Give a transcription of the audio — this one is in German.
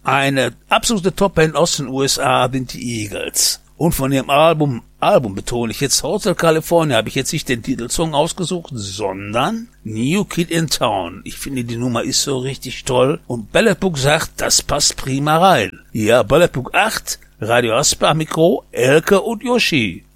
Eine absolute Top-Band aus den USA sind die Eagles. Und von ihrem Album betone ich jetzt Hotel California, habe ich jetzt nicht den Titelsong ausgesucht, sondern New Kid in Town. Ich finde, die Nummer ist so richtig toll. Und Balletbook sagt, das passt prima rein. Ja, Balletbook 8, Radio Asper, Mikro, Elke und Yoshi.